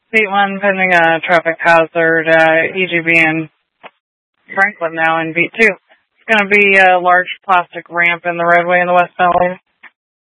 Beat 1 pending a traffic hazard, EGB in Franklin now in Beat 2. It's going to be a large plastic ramp in the roadway in the westbound lane.